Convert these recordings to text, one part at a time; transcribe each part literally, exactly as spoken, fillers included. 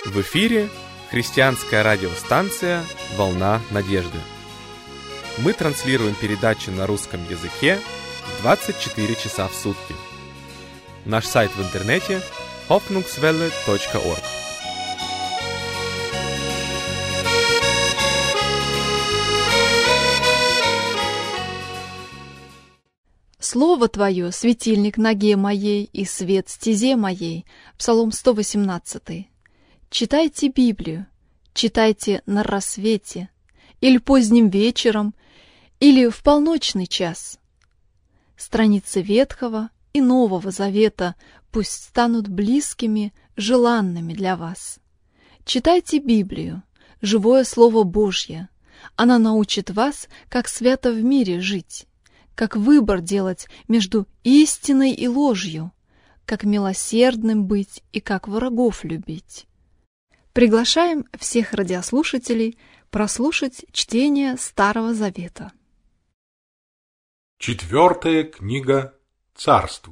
В эфире христианская радиостанция «Волна надежды». Мы транслируем передачи на русском языке двадцать четыре часа в сутки. Наш сайт в интернете hoffnungswelle точка org. Слово Твое — светильник ноге моей и свет стезе моей. Псалом сто восемнадцатый. Читайте Библию, читайте на рассвете, или поздним вечером, или в полночный час. Страницы Ветхого и Нового Завета пусть станут близкими, желанными для вас. Читайте Библию, живое Слово Божье. Она научит вас, как свято в мире жить, как выбор делать между истиной и ложью, как милосердным быть и как врагов любить. Приглашаем всех радиослушателей прослушать чтение Старого Завета. Четвертая книга Царств.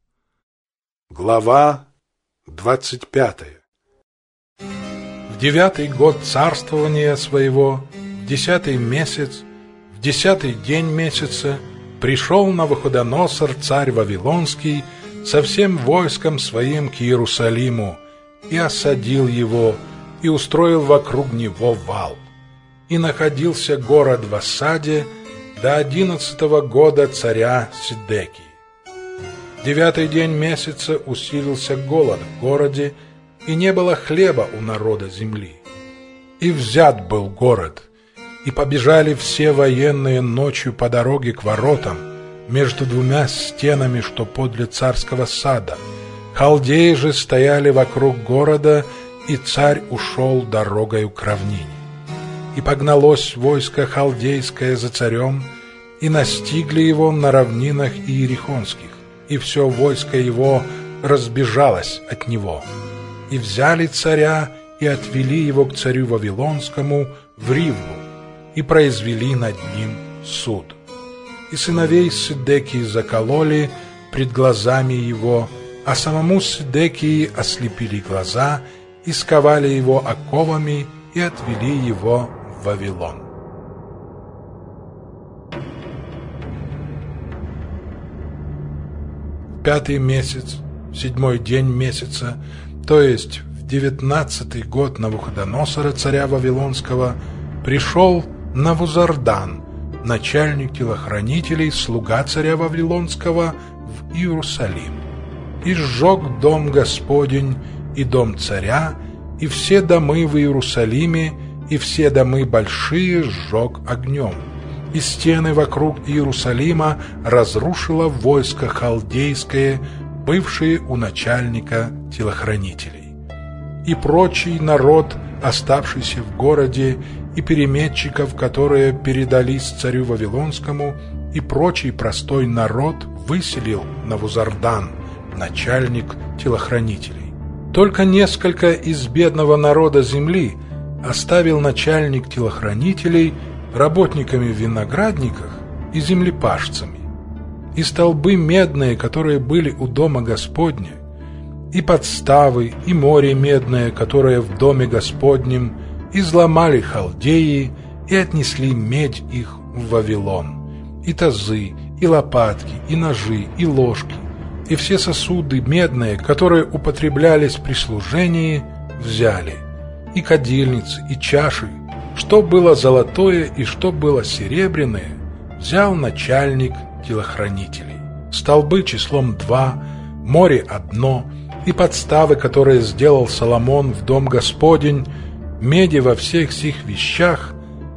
Глава двадцать пятая. В девятый год царствования своего, в десятый месяц, в десятый день месяца, пришел Навуходоносор, царь Вавилонский, со всем войском своим к Иерусалиму, и осадил его, и устроил вокруг него вал. И находился город в осаде до одиннадцатого года царя Сидекии. Девятый день месяца усилился голод в городе, и не было хлеба у народа земли. И взят был город, и побежали все военные ночью по дороге к воротам, между двумя стенами, что подле царского сада. Халдеи же стояли вокруг города, и царь ушел дорогою к равнине. И погналось войско халдейское за царем, и настигли его на равнинах иерихонских, и все войско его разбежалось от него. И взяли царя, и отвели его к царю Вавилонскому в Ривлу, и произвели над ним суд. И сыновей Сидекии закололи пред глазами его, а самому Сидекии ослепили глаза, и сковали его оковами, и отвели его в Вавилон. В пятый месяц, в седьмой день месяца, то есть в девятнадцатый год Навуходоносора, царя Вавилонского, пришел Навузардан, начальник телохранителей, слуга царя Вавилонского, в Иерусалим, и сжег дом Господень, и дом царя, и все домы в Иерусалиме, и все домы большие сжег огнем. И стены вокруг Иерусалима разрушило войско халдейское, бывшее у начальника телохранителей. И прочий народ, оставшийся в городе, и переметчиков, которые передались царю Вавилонскому, и прочий простой народ выселил Навузардан, начальник телохранителей. Только несколько из бедного народа земли оставил начальник телохранителей работниками в виноградниках и землепашцами. И столбы медные, которые были у дома Господня, и подставы, и море медное, которое в доме Господнем, изломали халдеи и отнесли медь их в Вавилон, и тазы, и лопатки, и ножи, и ложки, и все сосуды медные, которые употреблялись при служении, взяли, и кадильницы, и чаши, что было золотое и что было серебряное, взял начальник телохранителей. Столбы числом два, море одно, и подставы, которые сделал Соломон в дом Господень, меди во всех сих вещах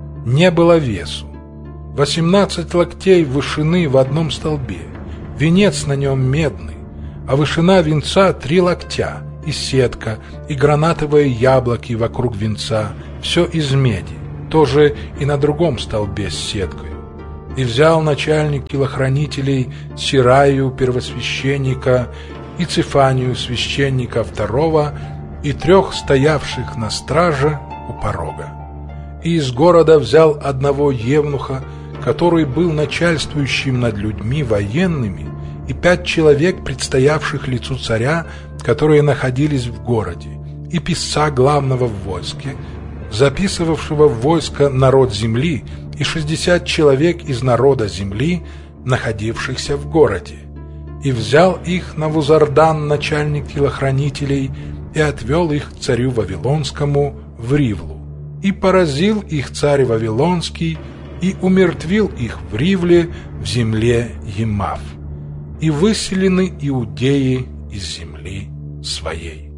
не было весу. Восемнадцать локтей вышины в одном столбе, венец на нем медный, а вышина венца три локтя, и сетка, и гранатовые яблоки вокруг венца, все из меди, тоже и на другом столбе с сеткой. И взял начальник телохранителей Сираю, первосвященника, и Цифанию, священника второго, и трех стоявших на страже у порога. И из города взял одного евнуха, который был начальствующим над людьми военными, и пять человек, предстоявших лицу царя, которые находились в городе, и писца главного в войске, записывавшего в войско народ земли и шестьдесят человек из народа земли, находившихся в городе. И взял их Навузардан, начальник телохранителей, и отвел их к царю Вавилонскому в Ривлу. И поразил их царь Вавилонский, и умертвил их в Ривле в земле Емав. И выселены иудеи из земли своей.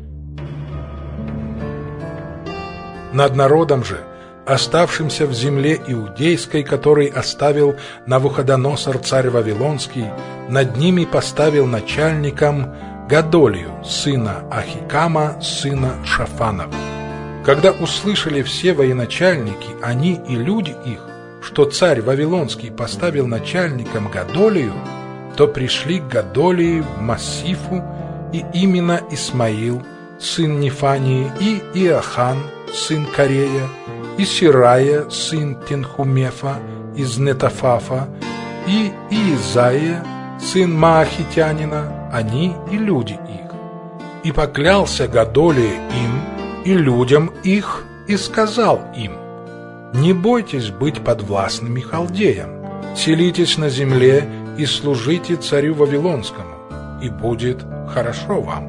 Над народом же, оставшимся в земле иудейской, который оставил Навуходоносор царь Вавилонский, над ними поставил начальником Гадолию, сына Ахикама, сына Шафанова. Когда услышали все военачальники, они и люди их, что царь Вавилонский поставил начальником Гадолию, то пришли к Гадолии в Массифу, и именно Исмаил, сын Нефании, и Иохан, сын Карея, и Сирая, сын Тенхумефа из Нетофафа, и Иизая, сын Маахитянина, они и люди их. И поклялся Гадолия им и людям их, и сказал им: «Не бойтесь быть подвластными халдеям, селитесь на земле и служите царю Вавилонскому, и будет хорошо вам».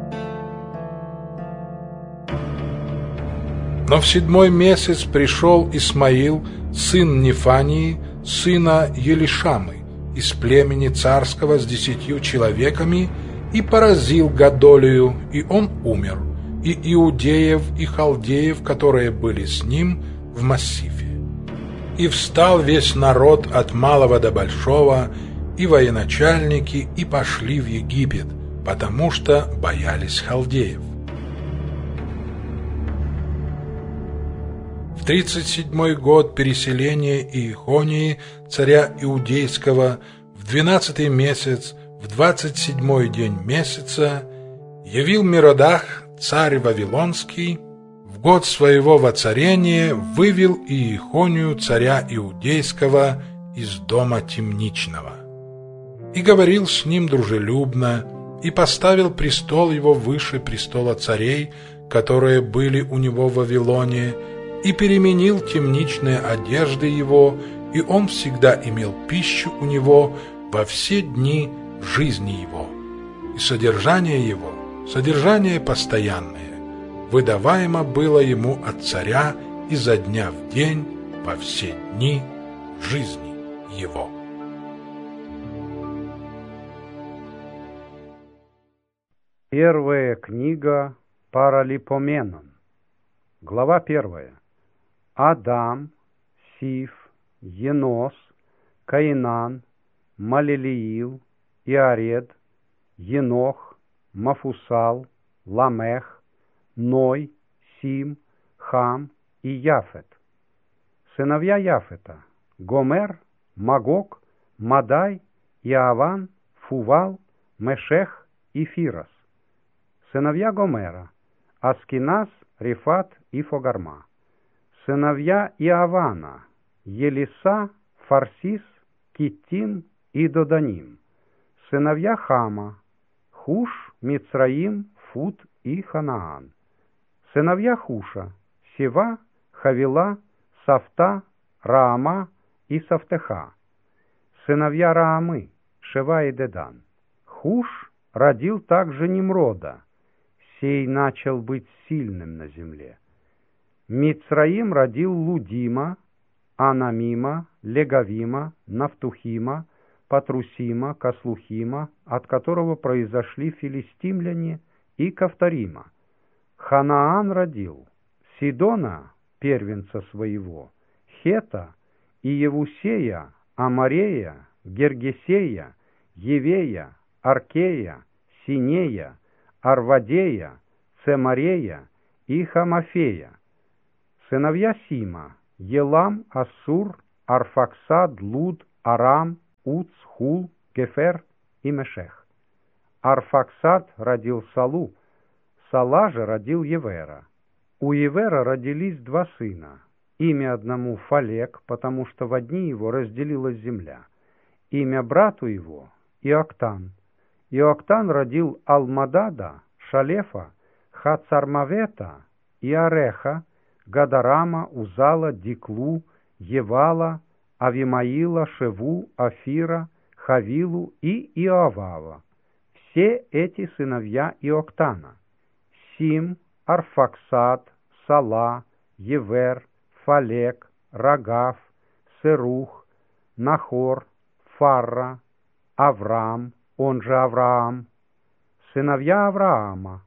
Но в седьмой месяц пришел Исмаил, сын Нефании, сына Елишамы, из племени царского с десятью человеками, и поразил Гадолию, и он умер, и иудеев, и халдеев, которые были с ним в Массифе. И встал весь народ от малого до большого, и военачальники, и пошли в Египет, потому что боялись халдеев. В тридцать седьмой год переселения Иехонии, царя Иудейского, в двенадцатый месяц, в двадцать седьмой день месяца, явил Миродах, царь Вавилонский, в год своего воцарения вывел Иехонию, царя Иудейского, из дома темничного. И говорил с ним дружелюбно, и поставил престол его выше престола царей, которые были у него в Вавилоне, и переменил темничные одежды его, и он всегда имел пищу у него во все дни жизни его. И содержание его, содержание постоянное, выдаваемо было ему от царя изо дня в день во все дни жизни его. Первая книга Паралипоменон. Глава первая. Адам, Сиф, Енос, Каинан, Малелиил, Иаред, Енох, Мафусал, Ламех, Ной, Сим, Хам и Яфет. Сыновья Яфета: Гомер, Магог, Мадай, Иаван, Фувал, Мешех и Фирос. Сыновья Гомера: Аскиназ, Рифат и Фогарма. Сыновья Иавана: Елиса, Фарсис, Киттим и Доданим. Сыновья Хама: Хуш, Мицраим, Фут и Ханаан. Сыновья Хуша: Сева, Хавила, Сафта, Раама и Сафтеха. Сыновья Раамы: Шева и Дедан. Хуш родил также Nimрода. Сей начал быть сильным на земле. Мицраим родил Лудима, Анамима, Легавима, Нафтухима, Патрусима, Каслухима, от которого произошли филистимляне, и Кавторима. Ханаан родил Сидона, первенца своего, Хета, и Евусея, Амарея, Гергесея, Евея, Аркея, Синея, Арвадея, Цемарея и Хамафея. Сыновья Сима: Елам, Ассур, Арфаксад, Луд, Арам, Уц, Хул, Гефер и Мешех. Арфаксад родил Салу, Сала же родил Евера. У Евера родились два сына. Имя одному Фалек, потому что в дни его разделилась земля. Имя брату его Иоктан. Иоктан родил Алмадада, Шалефа, Хацармавета, Иареха, Гадарама, Узала, Диклу, Евала, Авимаила, Шеву, Афира, Хавилу и Иоавава. Все эти сыновья Иоктана. Сим, Арфаксад, Сала, Евер, Фалек, Рагав, Серух, Нахор, Фарра, Авраам, он же Авраам, сыновья Авраама,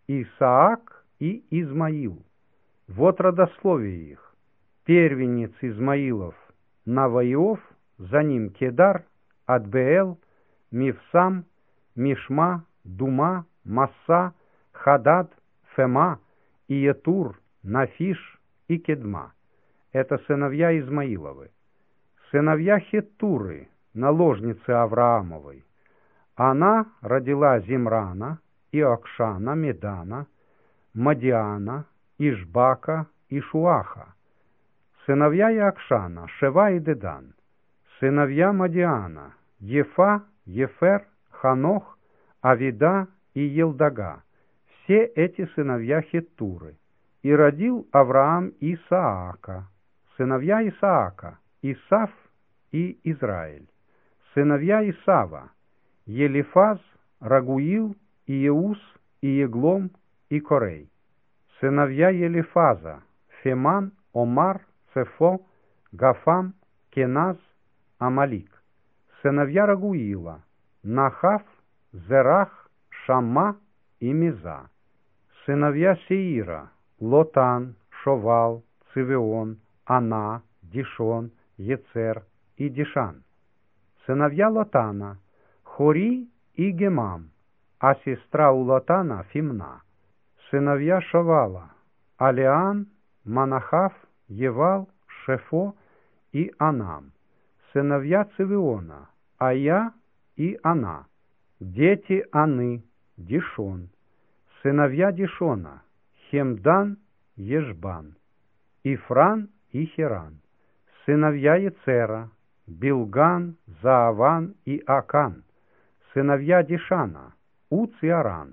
Исаак и Измаил. Вот родословие их. Первенец Измаилов Наваиов, за ним Кедар, Адбеэл, Мивсам, Мишма, Дума, Масса, Хадад, Фема, Иетур, Нафиш и Кедма. Это сыновья Измаиловы. Сыновья Хеттуры, наложницы Авраамовой. Она родила Зимрана, Иокшана, Медана, Мадиана, Ишбака и Шуаха. Сыновья Иокшана, Шева и Дедан. Сыновья Мадиана, Ефа, Ефер, Ханох, Авида и Елдага. Все эти сыновья Хеттуры. И родил Авраам Исаака. Сыновья Исаака, Исав и Израиль. Сыновья Исава, Елифаз, Рагуил, Иеус, Иеглом и Корей. Сыновья Елифаза, Феман, Омар, Цефо, Гафам, Кеназ, Амалик. Сыновья Рагуила, Нахав, Зерах, Шамма и Миза. Сыновья Сеира, Лотан, Шовал, Цивион, Ана, Дишон, Ецер и Дишан. Сыновья Лотана, Хори и Гемам, а сестра у Лотана Фимна. Сыновья Шовала, Алиан, Манахав, Евал, Шефо и Анам. Сыновья Цивиона, Ая и Ана. Дети Аны, Дишон. Сыновья Дишона, Хемдан, Ешбан. Ифран и Херан. Сыновья Ецера, Билган, Зааван и Акан. Сыновья Дишана, Уц и Аран.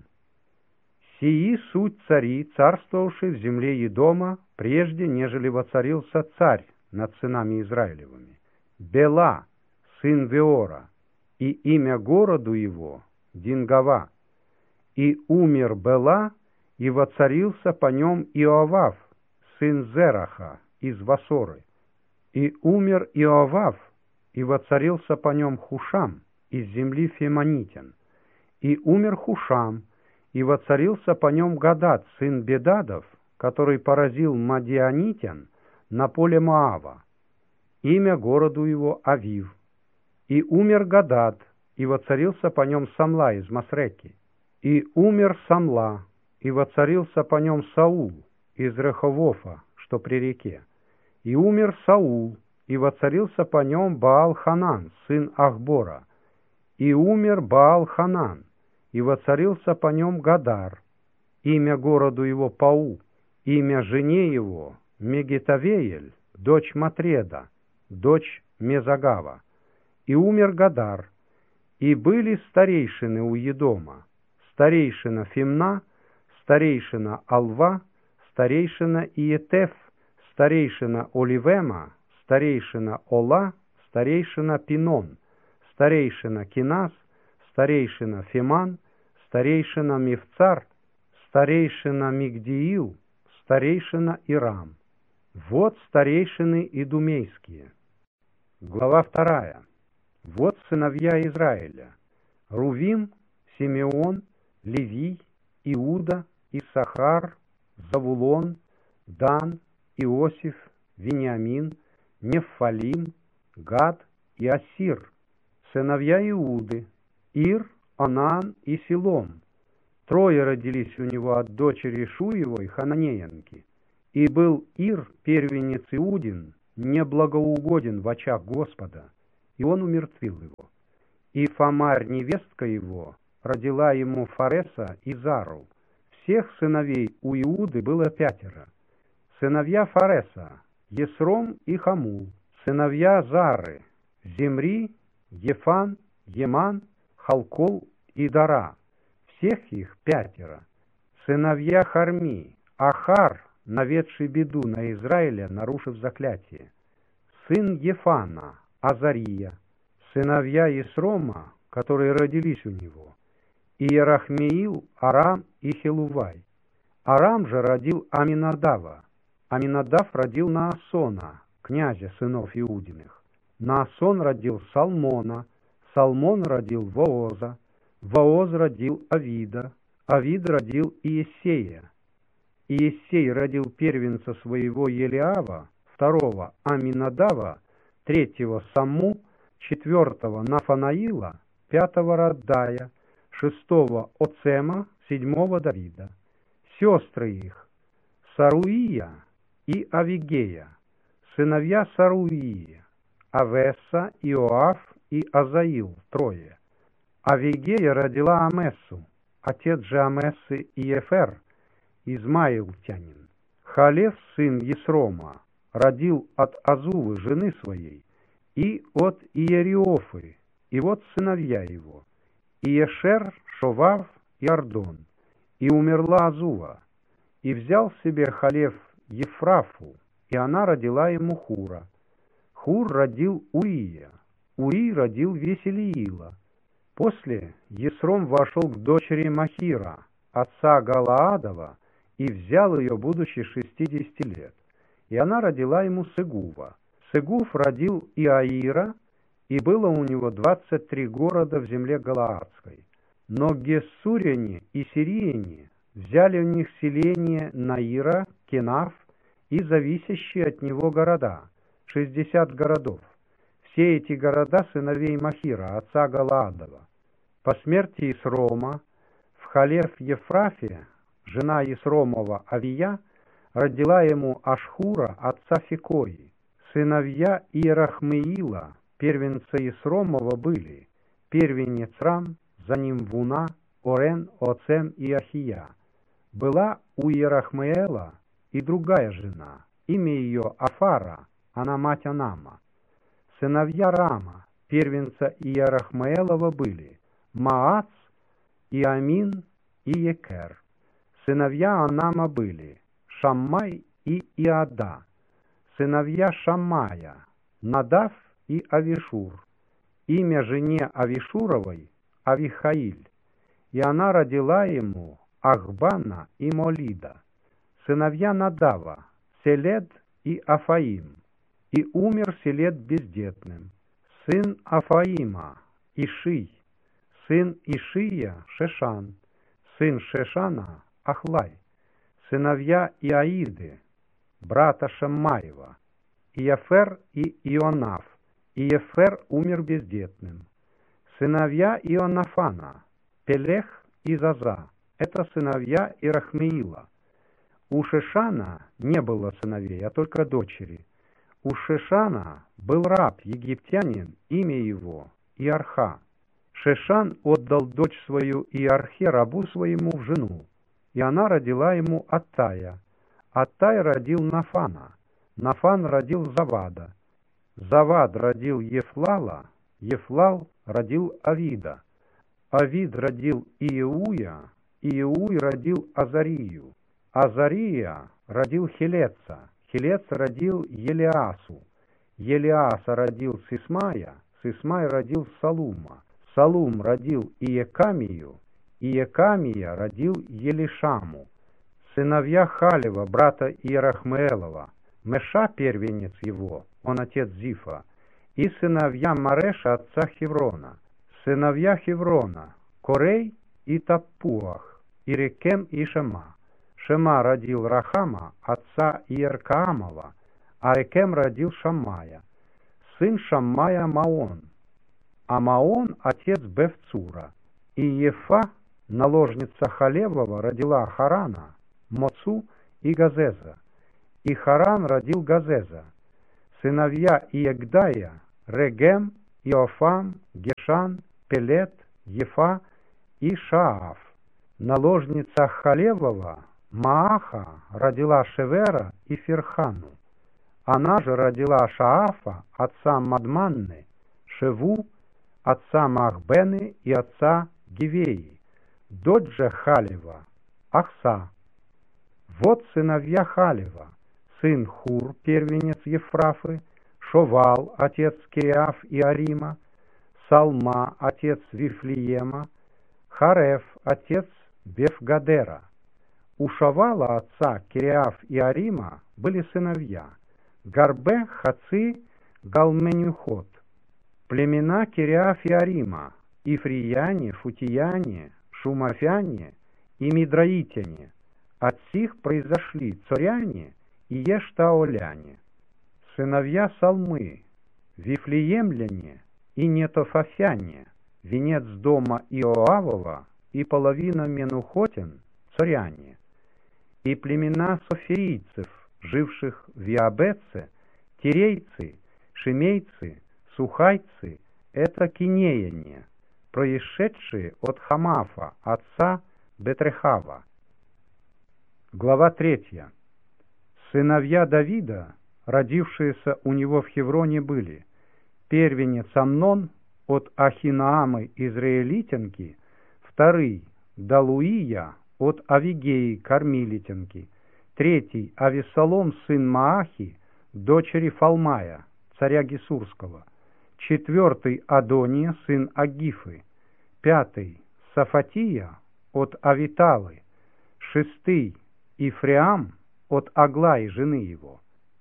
Сии суть цари, царствовавшие в земле Едома, прежде, нежели воцарился царь над сынами Израилевыми. Бела, сын Веора, и имя городу его Дингава. И умер Бела, и воцарился по нем Иоавав, сын Зераха, из Васоры. И умер Иоавав, и воцарился по нем Хушам, из земли Фемонитян. И умер Хушам, и воцарился по нем Гадад, сын Бедадов, который поразил Мадианитян на поле Моава. Имя городу его Авив. И умер Гадад, и воцарился по нем Самла из Масреки. И умер Самла, и воцарился по нем Саул из Реховофа, что при реке. И умер Саул, и воцарился по нем Баал-Ханан, сын Ахбора. И умер Баал-Ханан, и воцарился по нем Гадар. Имя городу его Пау, имя жене его Мегитавеель, дочь Матреда, дочь Мезагава. И умер Гадар. И были старейшины у Едома, старейшина Фимна, старейшина Алва, старейшина Иетеф, старейшина Оливема, старейшина Ола, старейшина Пинон, старейшина Кинас, старейшина Фиман, старейшина Мифцар, старейшина Мигдиил, старейшина Ирам. Вот старейшины идумейские. Глава вторая. Вот сыновья Израиля: Рувим, Симеон, Левий, Иуда, Иссахар, Завулон, Дан, Иосиф, Вениамин, Нефалим, Гад и Ассир. Сыновья Иуды: Ир, Онан и Силом. Трое родились у него от дочери Шуевой, хананеянки. И был Ир, первенец Иудин, неблагоугоден в очах Господа, и он умертвил его. И Фамарь, невестка его, родила ему Фареса и Зару. Всех сыновей у Иуды было пятеро. Сыновья Фареса: Есром и Хамул. Сыновья Зары: Зимри, Ефан, Еман, Халкол и Дара. Всех их пятеро. Сыновья Харми, Ахар, наведший беду на Израиля, нарушив заклятие. Сын Ефана, Азария, сыновья Исрома, которые родились у него, Иерахмеил, Арам и Хелувай. Арам же родил Аминадава. Аминадав родил Наасона, князя сынов Иудиных. Наасон родил Салмона, Салмон родил Вооза, Вооз родил Авида, Авид родил Иессея. Иессей родил первенца своего Елиава, второго Аминадава, третьего Самму, четвертого Нафанаила, пятого Раддая, шестого Оцема, седьмого Давида. Сестры их Саруия и Авигея, сыновья Саруии, Авесса, Иоав и Азаил, трое. Авигея родила Амессу, отец же Амессы Иефер, измаилтянин. Халев, сын Есрома, родил от Азувы, жены своей, и от Иериофы, и вот сыновья его, Иешер, Шовав и Ардон. И умерла Азува, и взял себе Халев Ефрафу, и она родила ему Хура. Хур родил Уия, Уи родил Веселиила. После Есром вошел к дочери Махира, отца Галаадова, и взял ее, будучи шестидесяти лет. И она родила ему Сегува. Сегув родил Иаира, и было у него двадцать три города в земле Галаадской. Но гессуряне и сирияне взяли у них селение Наира, Кенаф и зависящие от него города, шестьдесят городов. Все эти города сыновей Махира, отца Галаадова. По смерти Исрома в Халев Ефрафе жена Исромова Авия родила ему Ашхура, отца Фикои. Сыновья Иерахмеила, первенца Исромова, были первенец Рам, за ним Вуна, Орен, Оцем и Ахия. Была у Иерахмеэла и другая жена, имя ее Афара, она мать Анама. Сыновья Рама, первенца Иерахмеэлова, были Маац, Иамин и Екер. Сыновья Анама были Шаммай и Иада. Сыновья Шаммая, Надав и Авишур. Имя жене Авишуровой Авихаиль, и она родила ему Ахбана и Молида. Сыновья Надава, Селед и Афаим, и умер Селед бездетным. Сын Афаима, Иший, сын Ишия, Шешан, сын Шешана, Ахлай. Сыновья Иаиды, брата Шаммаева, Иефер и Ионаф. Иефер умер бездетным. Сыновья Ионафана, Пелех и Заза, это сыновья Ирахмеила. У Шешана не было сыновей, а только дочери. У Шешана был раб, египтянин, имя его Иарха. Шешан отдал дочь свою Иархе, рабу своему, в жену, и она родила ему Аттая. Аттай родил Нафана, Нафан родил Завада. Завад родил Ефлала, Ефлал родил Авида. Авид родил Иеуя, Иеуй родил Азарию. Азария родил Хелеца, Хелец родил Елиасу. Елиаса родил Сисмая, Сисмай родил Салума. Салум родил Иекамию, Иекамия родил Елишаму. Сыновья Халева, брата Иерахмеэлова, Меша, первенец его, он отец Зифа, и сыновья Мареша, отца Хеврона. Сыновья Хеврона, Корей и Таппуах, и Рекем и Шема. Шема родил Рахама, отца Иеркаамова, а Рекем родил Шаммая. Сын Шаммая Маон, а Маон отец Бевцура. И Ефа, наложница Халевова, родила Харана, Моцу и Газеза. И Харан родил Газеза. Сыновья Иегдая, Регем, Иофам, Гешан, Пелет, Ефа и Шааф. Наложница Халевова, Мааха, родила Шевера и Фирхану. Она же родила Шаафа, отца Мадманны, Шеву, отца Махбены и отца Гивеи. Дочь же Халева, Ахса. Вот сыновья Халева, сын Хур, первенец Ефрафы, Шовал, отец Кириаф и Арима, Салма, отец Вифлеема, Хареф, отец Бефгадера. У Шовала, отца Кириаф и Арима, были сыновья Гарбе, Хаци, Галменюхот. Племена Кириаф и Арима, Ифрияне, Футияне, Шумафяне и Мидраитяне. От сих произошли Цоряне и Ештаоляне. Сыновья Салмы, Вифлеемляне и Нетофафяне, венец дома Иоавова и половина Менухотин, Цоряне. И племена соферийцев, живших в Иабеце, тирейцы, шимейцы, сухайцы, это кинеяне, происшедшие от Хамафа, отца Бетрехава. Глава третья. Сыновья Давида, родившиеся у него в Хевроне, были: первенец Амнон от Ахинаамы израилитянки, вторый Далуия от Авигеи кармилитянки, третий Авессалом сын Маахи, дочери Фалмая, царя Гесурского, четвертый Адония сын Агифы, пятый Сафатия от Авиталы, шестый Ифреам от Аглаи, жены его,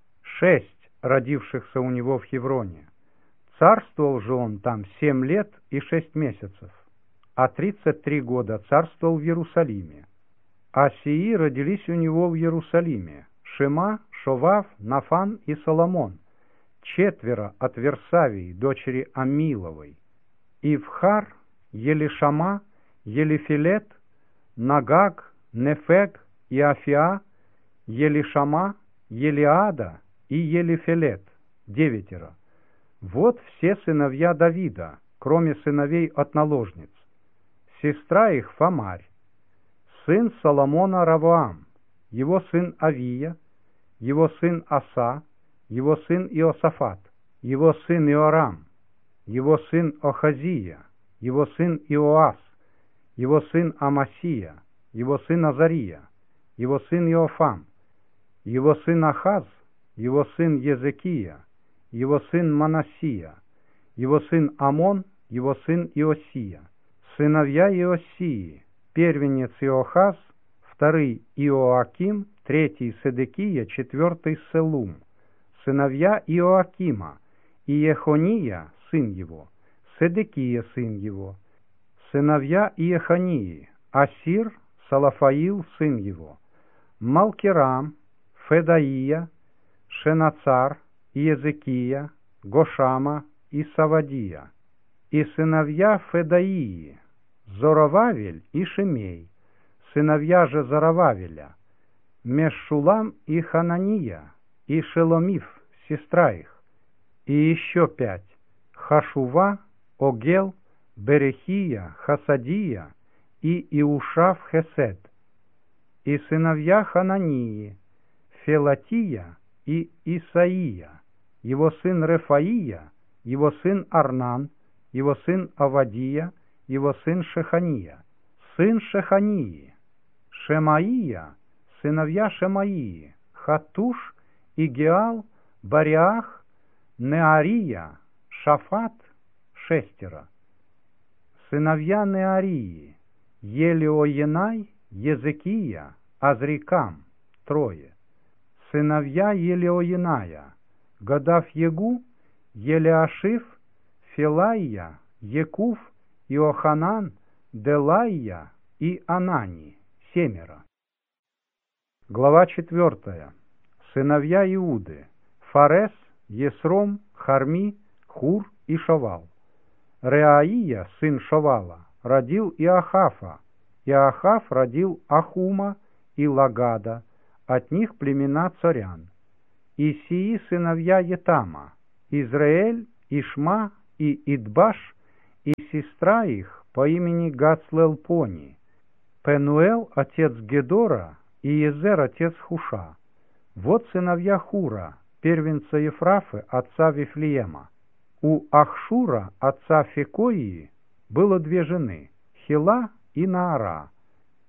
шесть родившихся у него в Хевроне. Царствовал же он там семь лет и шесть месяцев, а тридцать три года царствовал в Иерусалиме. А сии родились у него в Иерусалиме: Шема, Шовав, Нафан и Соломон, четверо от Версавии, дочери Амиловой, Ивхар, Елишама, Елифилет, Нагаг, Нефег и Афиа, Елишама, Елиада и Елифилет, девятеро. Вот все сыновья Давида, кроме сыновей от наложниц. Сестра их Фамарь. Сын Соломона Равоам, его сын Авия, его сын Аса, его сын Иосафат, его сын Иорам, его сын Охазия, его сын Иоас, его сын Амасия, его сын Азария, его сын Иофам, его сын Ахаз, его сын Езекия, его сын Манасия, его сын Амон, его сын Иосия. Сыновья Иосии: первенец Иохаз, второй Иоаким, третий Седекия, четвертый Селум. Сыновья Иоакима: Иехония, сын его, Седекия, сын его. Сыновья Иехонии: Асир, Салафаил, сын его, Малкирам, Федаия, Шенацар, Иезекия, Гошама и Савадия. И сыновья Федаии: Зоровавель и Шимей. Сыновья же Зоровавеля: Мешулам и Ханания, и Шеломиф, сестра их. И еще пять: Хашува, Огел, Берехия, Хасадия и Иушав Хесед. И сыновья Ханании: Фелатия и Исаия, его сын Рефаия, его сын Арнан, его сын Авадия, его сын Шехания. Сын Шехании: Шемаия, сыновья Шемаии: Хатуш, Игеал, Бариах, Неария, Шафат, шестеро. Сыновья Неарии: Елиоенай, Езекия, Азрикам, трое. Сыновья Елиоеная: Гадав-Егу, Елиашиф, Филаия, Екув, Иоханан, Делаия и Анани, семеро. Глава четвертая. Сыновья Иуды: Фарес, Есром, Харми, Хур и Шовал. Реаия, сын Шовала, родил Иохафа, Иохаф родил Ахума и Лагада, от них племена царян. И сии сыновья Етама: Израэль, Ишма и Идбаш, и сестра их по имени Гацлелпони, Пенуэл отец Гедора и Езер отец Хуша. Вот сыновья Хура, первенца Ефрафы, отца Вифлеема. У Ахшура, отца Фекоии, было две жены, Хила и Наара.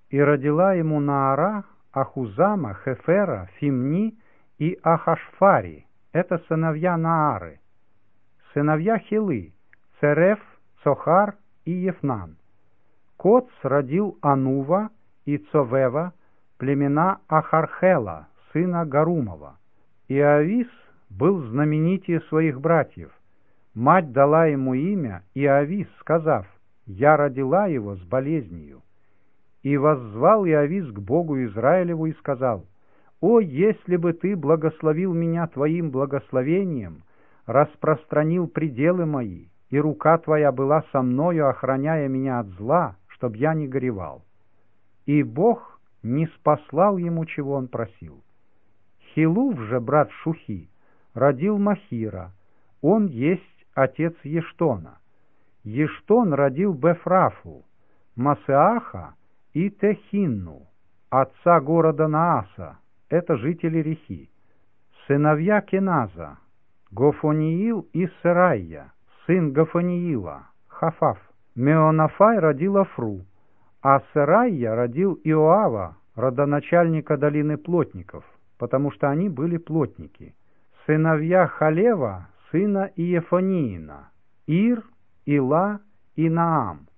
И родила ему Наара, Ахузама, Хефера, Фимни и Ахашфари. Это сыновья Наары. Сыновья Хилы, Цереф, Цохар и Ефнан. Коц родил Анува и Цовева, племена Ахархела, сына Гарумова. И Авис был знаменитее своих братьев. Мать дала ему имя Иавис, сказав: «Я родила его с болезнью». И воззвал Иавис к Богу Израилеву и сказал: «О, если бы ты благословил меня твоим благословением, распространил пределы мои, и рука твоя была со мною, охраняя меня от зла, чтоб я не горевал». И Бог не спаслал ему, чего он просил. Хилув же, брат Шухи, родил Махира, он есть отец Ештона. Ештон родил Бефрафу, Масеаха и Техинну, отца города Нааса, это жители Рехи. Сыновья Кеназа, Гофониил и Серайя, сын Гофониила, Хафаф. Меонафай родил Афру, а Серайя родил Иоава, родоначальника долины плотников, потому что они были плотники. Сыновья Халева, сына Иефониина, Ир, Ила и Наам.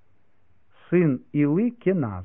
Сын Илы Кеназ.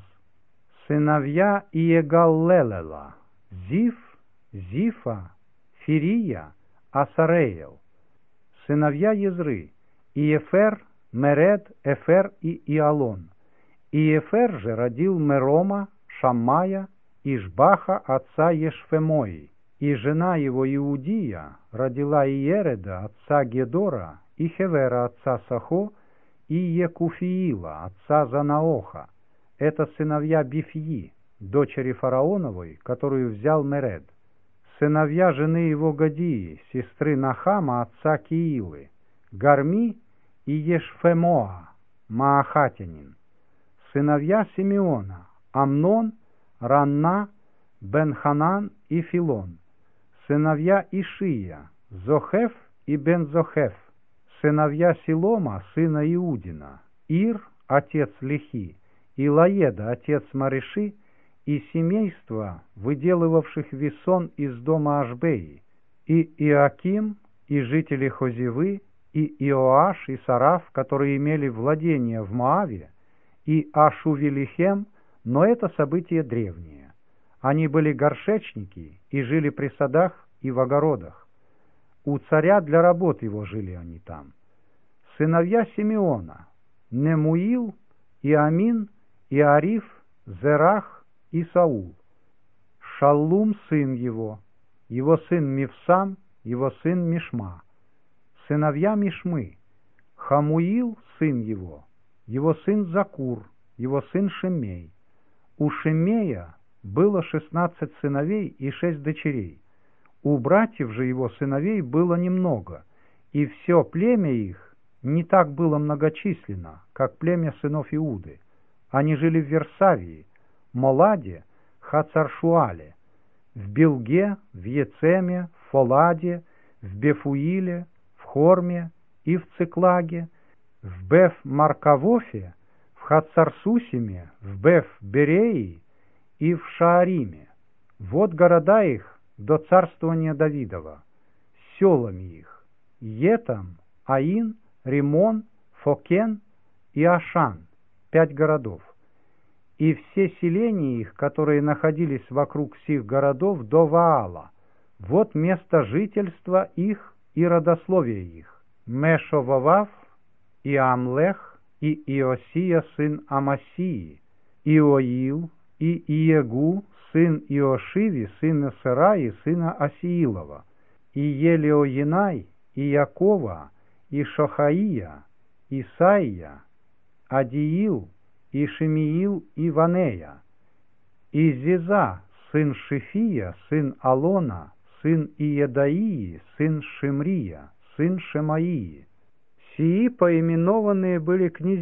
Сыновья Иегаллелела, Зиф, Зифа, Фирия, Асареел. Сыновья Езры, Иефер, Меред, Эфер и Иалон. Иефер же родил Мерома, Шаммая, Ишбаха, отца Ешфемои. И жена его Иудия родила Иереда, отца Гедора, и Хевера, отца Сахо, и Екуфиила, отца Занаоха. Это сыновья Бифьи, дочери фараоновой, которую взял Меред. Сыновья жены его Гадии, сестры Нахама, отца Киилы, Гарми и Ешфемоа, Маахатянин. Сыновья Симеона, Амнон, Ранна, Бен-Ханан и Филон. Сыновья Ишия, Зохеф и Бен-Зохеф. Сыновья Силома, сына Иудина, Ир, отец Лехи, и Лаеда, отец Мареши, и семейства, выделывавших весон из дома Ашбеи, и Иаким, и жители Хозевы, и Иоаш, и Сараф, которые имели владение в Моаве, и Ашувелихем, но это событие древнее. Они были горшечники и жили при садах и в огородах. У царя для работ его жили они там. Сыновья Симеона, Немуил, Иамин, Иариф, Зерах и Саул. Шаллум сын его, его сын Мивсам, его сын Мишма. Сыновья Мишмы, Хамуил сын его, его сын Закур, его сын Шемей. У Шемея было шестнадцать сыновей и шесть дочерей. У братьев же его сыновей было немного, и все племя их не так было многочисленно, как племя сынов Иуды. Они жили в Версавии, Моладе, Хацаршуале, в Билге, в Ецеме, в Фоладе, в Бефуиле, в Хорме и в Циклаге, в Беф-Маркавофе, в Хацарсусиме, в Беф-Береи и в Шаариме. Вот города их до царствования Давидова, селами их: Етам, Аин, Римон, Фокен и Ашан, пять городов. И все селения их, которые находились вокруг сих городов, до Ваала. Вот место жительства их и родословие их: Мешовавав, и Амлех, и Иосия сын Амасии, Иоил, и Иегу сын Иошиви, сына Сераи, сына Асиилова, и Елеоинай, и Якова, и Шохаия, Исаия, Адиил, и Шемиил, и Ванея, и Зиза, сын Шифия, сын Алона, сын Иедаии, сын Шимрия, сын Шемаии. Сии поименованные были князья